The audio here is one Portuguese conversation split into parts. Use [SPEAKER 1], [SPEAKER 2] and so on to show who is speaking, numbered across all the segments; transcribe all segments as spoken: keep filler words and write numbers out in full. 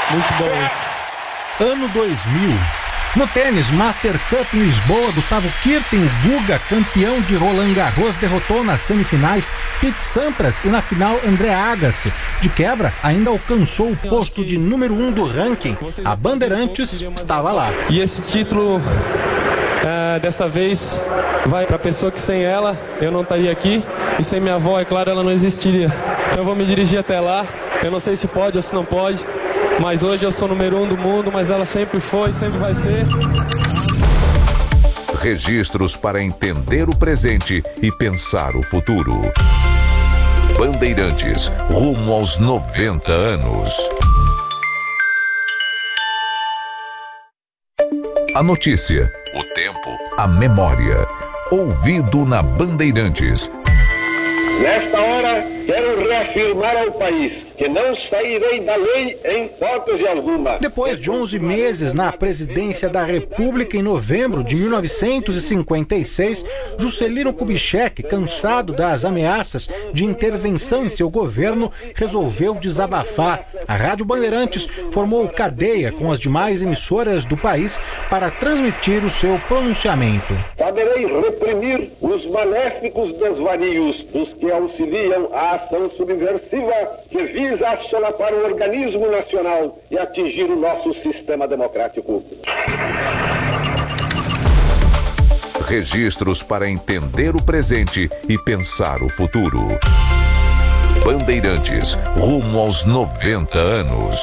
[SPEAKER 1] Muito bom isso.
[SPEAKER 2] Ano dois mil. No tênis, Master Cup em Lisboa, Gustavo Kirten, o Guga, campeão de Roland Garros, derrotou nas semifinais Pete Sampras e na final André Agassi. De quebra, ainda alcançou o posto de número um do ranking. A Bandeirantes estava lá.
[SPEAKER 1] E esse título, é, dessa vez, vai para a pessoa que sem ela eu não estaria aqui. E sem minha avó, é claro, ela não existiria. Então eu vou me dirigir até lá. Eu não sei se pode ou se não pode. Mas hoje eu sou número um do mundo, mas ela sempre foi, sempre vai ser.
[SPEAKER 3] Registros para entender o presente e pensar o futuro. Bandeirantes, rumo aos noventa anos. A notícia, o tempo, a memória. Ouvido na Bandeirantes.
[SPEAKER 4] Nesta hora, quero reafirmar ao país que não sairei da lei em hipótese alguma.
[SPEAKER 2] Depois de onze meses na presidência da República, em novembro de mil novecentos e cinquenta e seis, Juscelino Kubitschek, cansado das ameaças de intervenção em seu governo, resolveu desabafar. A Rádio Bandeirantes formou cadeia com as demais emissoras do país para transmitir o seu pronunciamento.
[SPEAKER 4] Saberei reprimir os maléficos desvarios dos que auxiliam a ação subversiva que visa solapar o organismo nacional e atingir o nosso sistema democrático.
[SPEAKER 3] Registros para entender o presente e pensar o futuro. Bandeirantes, rumo aos noventa anos.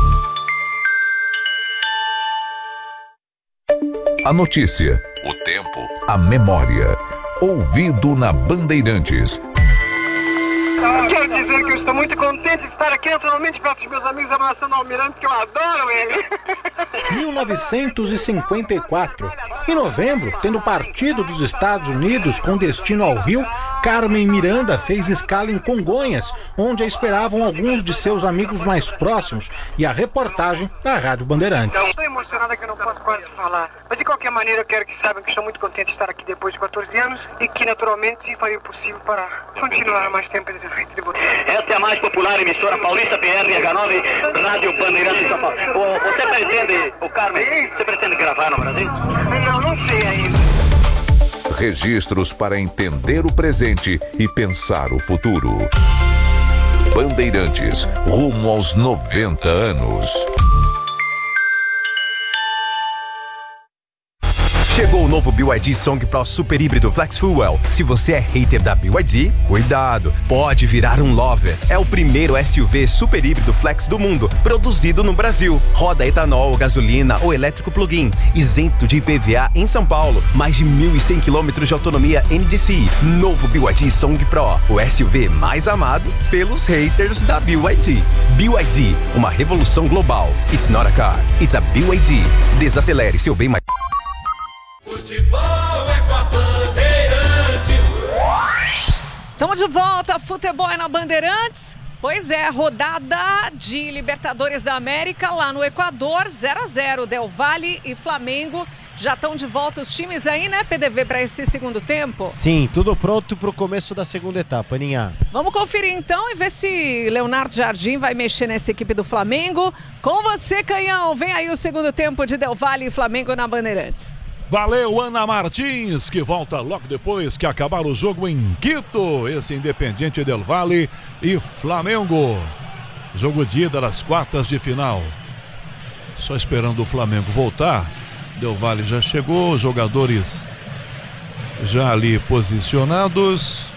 [SPEAKER 3] A notícia, o tempo, a memória. Ouvido na Bandeirantes.
[SPEAKER 5] Quero dizer que eu estou muito contente de estar aqui naturalmente perto dos meus amigos abraçando o Almirante, que eu adoro ele.
[SPEAKER 2] mil novecentos e cinquenta e quatro. Em novembro, tendo partido dos Estados Unidos com destino ao Rio, Carmen Miranda fez escala em Congonhas, onde a esperavam alguns de seus amigos mais próximos, e a reportagem da Rádio Bandeirantes.
[SPEAKER 5] Estou emocionada que eu não posso quase falar. Mas de qualquer maneira eu quero que saibam que estou muito contente de estar aqui depois de quatorze anos e que naturalmente farei o possível para continuar mais tempo de frente de vocês.
[SPEAKER 6] Esta é a mais popular emissora paulista, P R H nove, Rádio Bandeirantes de São Paulo. O, você pretende, o Carmen, você pretende gravar no Brasil?
[SPEAKER 5] Não, não sei ainda.
[SPEAKER 3] Registros para entender o presente e pensar o futuro. Bandeirantes, rumo aos noventa anos.
[SPEAKER 7] Chegou o novo B Y D Song Pro Super Híbrido Flex Fuel. Se você é hater da B Y D, cuidado, pode virar um lover. É o primeiro S U V super híbrido flex do mundo, produzido no Brasil. Roda etanol, gasolina ou elétrico plug-in, isento de I P V A em São Paulo. Mais de mil e cem quilômetros de autonomia N D C I. Novo B Y D Song Pro, o S U V mais amado pelos haters da B Y D. B Y D, uma revolução global. It's not a car, it's a B Y D. Desacelere seu bem mais...
[SPEAKER 8] Futebol é com a Bandeirantes.
[SPEAKER 9] Estamos de volta, futebol é na Bandeirantes. Pois é, rodada de Libertadores da América lá no Equador, zero a zero, Del Valle e Flamengo. Já estão de volta os times aí, né, P D V, para esse segundo tempo?
[SPEAKER 10] Sim, tudo pronto para o começo da segunda etapa, Aninha.
[SPEAKER 9] Vamos conferir então e ver se Leonardo Jardim vai mexer nessa equipe do Flamengo. Com você, Canhão, vem aí o segundo tempo de Del Valle e Flamengo na Bandeirantes.
[SPEAKER 11] Valeu, Ana Martins, que volta logo depois que acabar o jogo em Quito. Esse Independiente Del Valle e Flamengo. Jogo de ida das quartas de final. Só esperando o Flamengo voltar. Del Valle já chegou, jogadores já ali posicionados.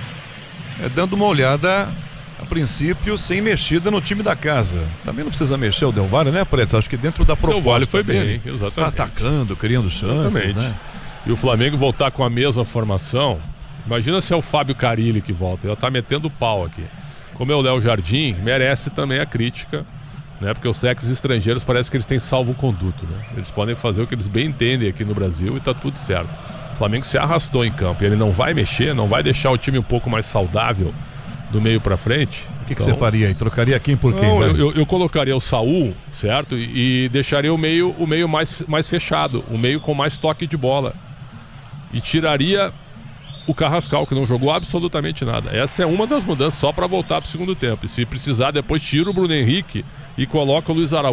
[SPEAKER 11] É, dando uma olhada, a princípio, sem mexida no time da casa. Também não precisa mexer o Del Valle, né, Preto? Acho que dentro da proposta
[SPEAKER 12] Del Valle foi
[SPEAKER 11] dele,
[SPEAKER 12] bem, exatamente.
[SPEAKER 11] Tá atacando, criando chances,
[SPEAKER 12] exatamente,
[SPEAKER 11] né?
[SPEAKER 12] E o Flamengo voltar com a mesma formação. Imagina se é o Fábio Carille que volta. Ele tá metendo pau aqui. Como é o Léo Jardim, merece também a crítica, né? Porque os técnicos estrangeiros parece que eles têm salvo-conduto, né? Eles podem fazer o que eles bem entendem aqui no Brasil e tá tudo certo. O Flamengo se arrastou em campo e ele não vai mexer, não vai deixar o time um pouco mais saudável do meio pra frente.
[SPEAKER 11] O que, que então, você faria aí? Trocaria quem por quem?
[SPEAKER 12] Não, eu, eu, eu colocaria o Saul, certo? E, e deixaria o meio, o meio mais, mais fechado, o meio com mais toque de bola. E tiraria o Carrascal, que não jogou absolutamente nada. Essa é uma das mudanças só para voltar pro segundo tempo. E se precisar, depois tira o Bruno Henrique e coloca o Luiz Araújo.